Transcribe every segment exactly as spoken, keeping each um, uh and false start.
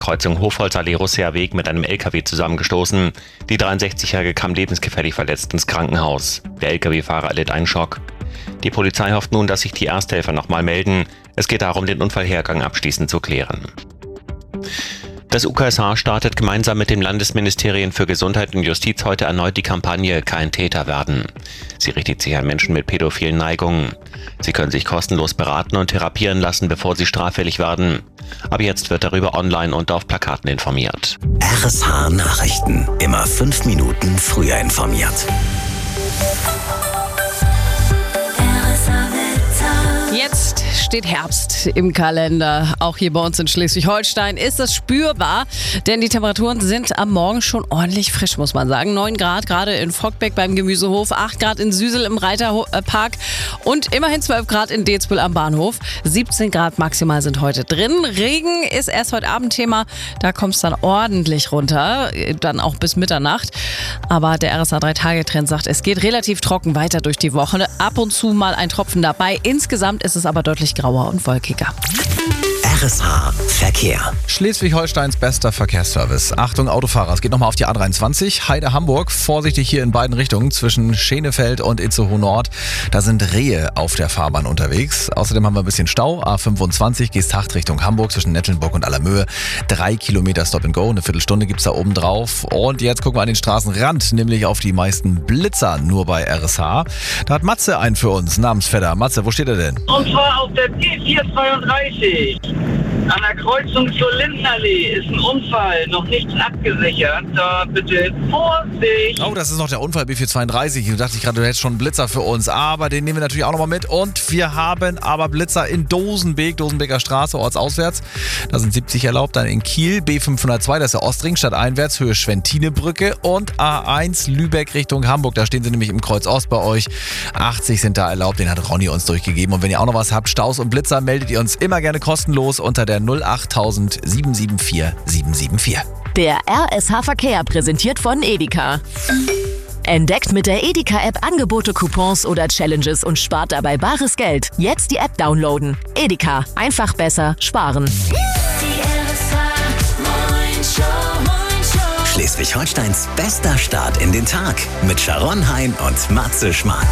Kreuzung Hofholz-Allee-Russeer Weg mit einem L K W zusammengestoßen. Die dreiundsechzigjährige kam lebensgefährlich verletzt ins Krankenhaus. Der L K W-Fahrer erlitt einen Schock. Die Polizei hofft nun, dass sich die Ersthelfer nochmal melden. Es geht darum, den Unfallhergang abschließend zu klären. Das U K S H startet gemeinsam mit dem Landesministerien für Gesundheit und Justiz heute erneut die Kampagne Kein Täter werden. Sie richtet sich an Menschen mit pädophilen Neigungen. Sie können sich kostenlos beraten und therapieren lassen, bevor sie straffällig werden. Ab jetzt wird darüber online und auf Plakaten informiert. R S H Nachrichten. Immer fünf Minuten früher informiert. Jetzt steht Herbst im Kalender. Auch hier bei uns in Schleswig-Holstein ist es spürbar, denn die Temperaturen sind am Morgen schon ordentlich frisch, muss man sagen. neun Grad gerade in Fockbeck beim Gemüsehof, acht Grad in Süsel im Reiterpark und immerhin zwölf Grad in Dezbüll am Bahnhof. siebzehn Grad maximal sind heute drin. Regen ist erst heute Abend Thema, da kommt es dann ordentlich runter, dann auch bis Mitternacht. Aber der R S H drei Tage Trend sagt, es geht relativ trocken weiter durch die Woche. Ab und zu mal ein Tropfen dabei. Insgesamt ist es aber deutlich grauer und wolkiger. R S H Verkehr. Schleswig-Holsteins bester Verkehrsservice. Achtung Autofahrer, es geht nochmal auf die A dreiundzwanzig. Heide-Hamburg, vorsichtig hier in beiden Richtungen zwischen Schenefeld und Itzehoe Nord. Da sind Rehe auf der Fahrbahn unterwegs. Außerdem haben wir ein bisschen Stau. A fünfundzwanzig, Geesthacht Richtung Hamburg zwischen Nettelnburg und Allermöhe. Drei Kilometer Stop and Go, eine Viertelstunde gibt's da oben drauf. Und jetzt gucken wir an den Straßenrand, nämlich auf die meisten Blitzer nur bei R S H. Da hat Matze einen für uns, Namensvetter. Matze, wo steht er denn? Und zwar auf der T vierhundertzweiunddreißig. An der Kreuzung zur Lindenallee ist ein Unfall, noch nichts abgesichert. Da bitte Vorsicht! Oh, das ist noch der Unfall B vierhundertzweiunddreißig. Da dachte ich gerade, du hättest schon einen Blitzer für uns. Aber den nehmen wir natürlich auch nochmal mit. Und wir haben aber Blitzer in Dosenbeek, Dosenbeker Straße, ortsauswärts. Da sind siebzig erlaubt. Dann in Kiel B fünfhundertzwei, das ist der Ostring, stadteinwärts, Höhe Schwentinebrücke. Und A eins Lübeck Richtung Hamburg. Da stehen sie nämlich im Kreuz Ost bei euch. achtzig sind da erlaubt. Den hat Ronny uns durchgegeben. Und wenn ihr auch noch was habt, Staus und Blitzer, meldet ihr uns immer gerne kostenlos unter der null acht null sieben sieben vier sieben sieben vier. Der R S H Verkehr präsentiert von Edeka. Entdeckt mit der Edeka-App Angebote, Coupons oder Challenges und spart dabei bares Geld. Jetzt die App downloaden. Edeka. Einfach besser sparen. Schleswig-Holsteins bester Start in den Tag mit Sharon Hein und Matze Schmark.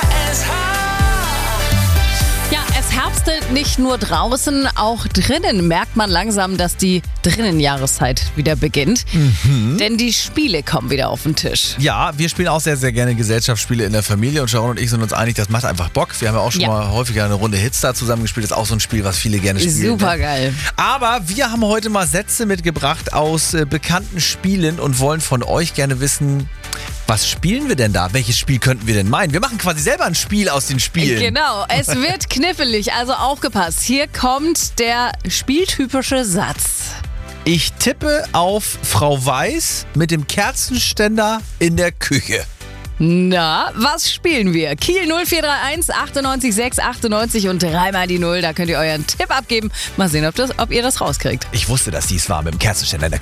Ja, es herbstelt nicht nur draußen, auch drinnen merkt man langsam, dass die Drinnenjahreszeit wieder beginnt. Mhm. Denn die Spiele kommen wieder auf den Tisch. Ja, wir spielen auch sehr, sehr gerne Gesellschaftsspiele in der Familie und Sharon und ich sind uns einig, das macht einfach Bock. Wir haben ja auch schon ja. mal häufiger eine Runde Hitstar zusammengespielt. Das ist auch so ein Spiel, was viele gerne spielen. Super geil. Ne? Aber wir haben heute mal Sätze mitgebracht aus äh, bekannten Spielen und wollen von euch gerne wissen, was spielen wir denn da? Welches Spiel könnten wir denn meinen? Wir machen quasi selber ein Spiel aus den Spielen. Genau, es wird knifflig, also aufgepasst. Hier kommt der spieltypische Satz. Ich tippe auf Frau Weiß mit dem Kerzenständer in der Küche. Na, was spielen wir? Kiel null vier drei eins achtundneunzig sechs achtundneunzig und dreimal die Null. Da könnt ihr euren Tipp abgeben. Mal sehen, ob, das, ob ihr das rauskriegt. Ich wusste, dass dies war mit dem Kerzenständer in der Küche.